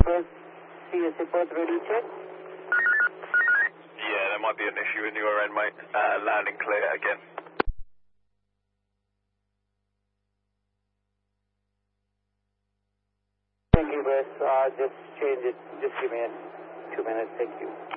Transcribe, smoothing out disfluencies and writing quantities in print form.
First, CSA port ready check. Yeah, there might be an issue in your end, mate. Landing clear again. Thank you, Wes. Just change it. Just give me 2 minutes. Thank you.